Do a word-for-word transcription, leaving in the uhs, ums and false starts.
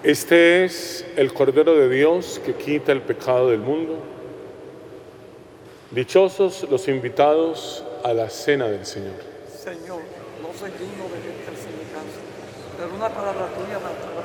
Este es el Cordero de Dios que quita el pecado del mundo. Dichosos los invitados a la cena del Señor. Señor, no soy digno de que entres en mi casa, pero una palabra tuya bastará